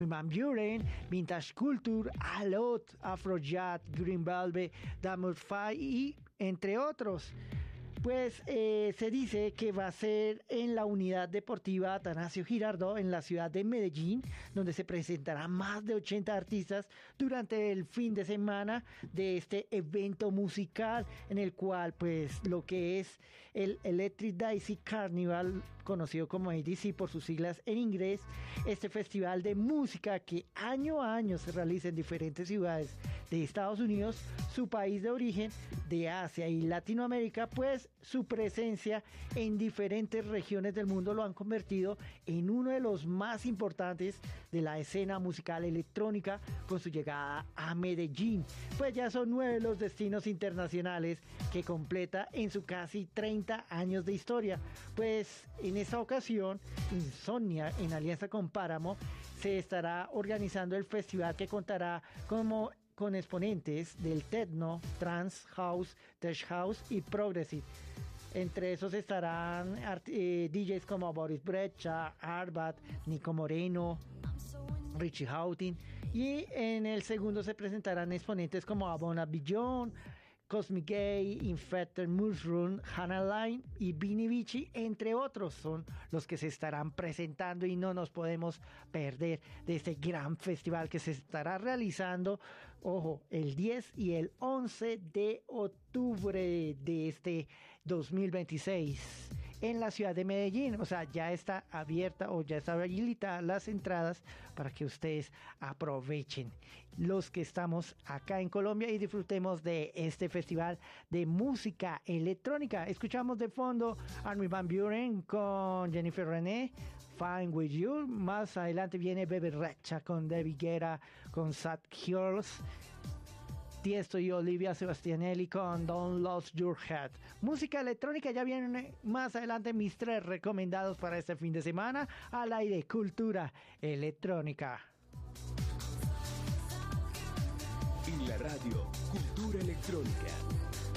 Van Buren, Vintage Culture, Alot, Afrojack, Green Velvet, Damon Fay y entre otros. Pues se dice que va a ser en la unidad deportiva Atanasio Girardot en la ciudad de Medellín, donde se presentarán más de 80 artistas durante el fin de semana de este evento musical, en el cual pues lo que es el Electric Daisy Carnival, conocido como ADC por sus siglas en inglés, este festival de música que año a año se realiza en diferentes ciudades de Estados Unidos, su país de origen, de Asia y Latinoamérica, pues su presencia en diferentes regiones del mundo lo han convertido en uno de los más importantes de la escena musical electrónica con su llegada a Medellín. Pues ya son 9 los destinos internacionales que completa en su casi 30 años de historia. Pues en esta ocasión, Insomnia, en alianza con Páramo, se estará organizando el festival que contará con exponentes del techno, trance, house, tech house y progressive. Entre esos estarán DJs como Boris Brecha, Arbat, Nico Moreno, Richie Houghton, y en el segundo se presentarán exponentes como Abona Billon, Cosmic Gay, Infected Mushroom, Hannah Line y Vini Vici, entre otros, son los que se estarán presentando y no nos podemos perder de este gran festival que se estará realizando, ojo, el 10 y el 11 de octubre de este 2026 en la ciudad de Medellín. O sea, ya está abierta o ya está habilitada las entradas para que ustedes aprovechen los que estamos acá en Colombia y disfrutemos de este festival de música electrónica. Escuchamos de fondo Armin van Buuren con Jennifer René, Fine With You. Más adelante viene Bebe Rexha con David Guetta, con Sad Girls, Tiesto y Olivia Sebastianelli con Don't Lose Your Head. Música electrónica, ya vienen más adelante mis 3 recomendados para este fin de semana al aire. Cultura electrónica. En la radio, Cultura Electrónica.